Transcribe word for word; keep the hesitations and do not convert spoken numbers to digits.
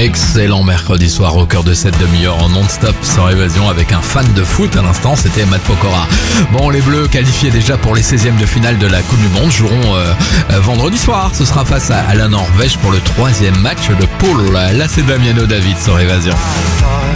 Excellent mercredi soir au cœur de cette demi-heure en non-stop sans évasion avec un fan de foot. À l'instant, c'était Matt Pokora. Bon, les Bleus qualifiés déjà pour les seizièmes de finale de la Coupe du Monde joueront euh, euh, vendredi soir. Ce sera face à, à la Norvège pour le troisième match de poule. Là, c'est Damiano David sur Évasion.